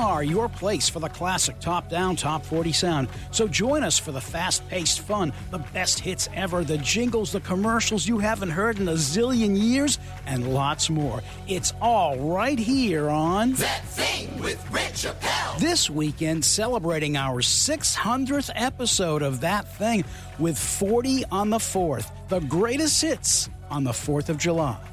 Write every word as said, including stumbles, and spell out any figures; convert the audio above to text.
are your place for the classic top-down, top forty sound. So join us for the fast-paced fun, the best hits ever, the jingles, the commercials you haven't heard in a zillion years, and lots more. It's all right here on That Thing with Rich Appel. This weekend, celebrating our six hundredth episode of That Thing with forty on the fourth. The greatest hits on the fourth of July.